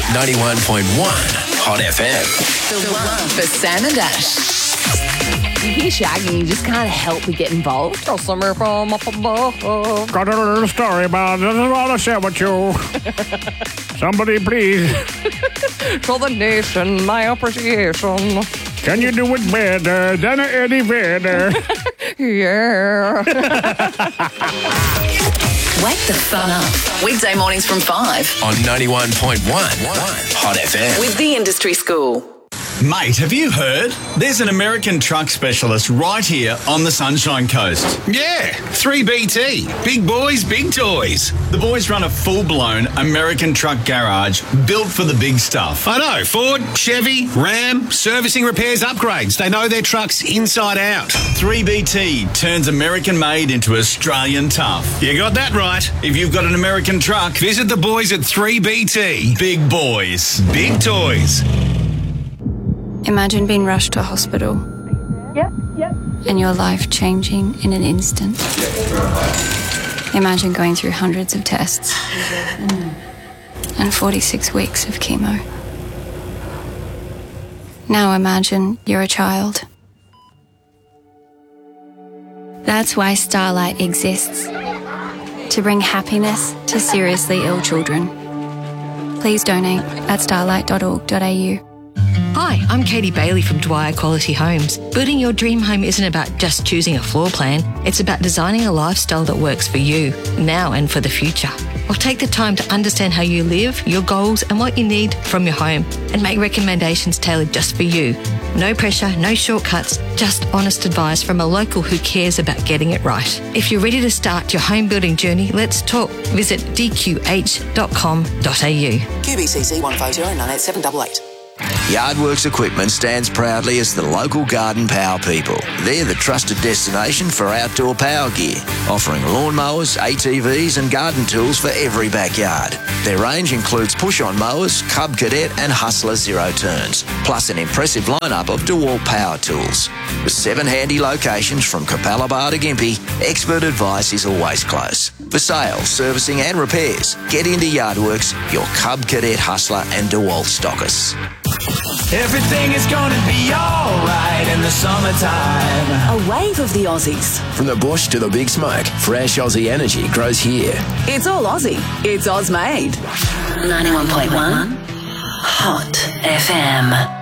91.1 Hot FM. The one for Sam and Ash. You hear Shaggy and you just can't help but get involved. Got a little story about it. I want to share with you. Somebody please. To the nation, my appreciation. Can you do it better than Eddie Vedder? Yeah. Wake the fun up. Weekday mornings from 5 On 91.1 Hot FM. with the Industry School. Mate, have you heard? There's an American truck specialist right here on the Sunshine Coast. Yeah, 3BT. Big boys, big toys. The boys run a full-blown American truck garage built for the big stuff. I know, Ford, Chevy, Ram, servicing, repairs, upgrades. They know their trucks inside out. 3BT turns American-made into Australian tough. You got that right. If you've got an American truck, Visit the boys at 3BT. big boys. Big toys. Imagine being rushed to hospital. Yep. And your life changing in an instant. Imagine going through hundreds of tests and 46 weeks of chemo. Now imagine you're a child. That's why Starlight exists. To bring happiness to seriously ill children. Please donate at starlight.org.au. Hi, I'm Katie Bailey from Dwyer Quality Homes. Building your dream home isn't about just choosing a floor plan. It's about designing a lifestyle that works for you, now and for the future. We'll take the time to understand how you live, your goals and what you need from your home and make recommendations tailored just for you. No pressure, no shortcuts, just honest advice from a local who cares about getting it right. If you're ready to start your home building journey, let's talk. Visit dqh.com.au. QBCC 1509888. Yardworks Equipment stands proudly as the local garden power people. They're the trusted destination for outdoor power gear, offering lawnmowers, ATVs and garden tools for every backyard. Their range includes push-on mowers, Cub Cadet and Hustler Zero Turns, plus an impressive lineup of DeWalt power tools. With 7 handy locations from Capalaba to Gympie, expert advice is always close. For sales, servicing and repairs, get into Yardworks, your Cub Cadet, Hustler and DeWalt stockers. Everything is gonna be alright in the summertime. A wave of the Aussies. From the bush to the big smoke, fresh Aussie energy grows here. It's all Aussie. It's Oz made. 91.1 Hot FM.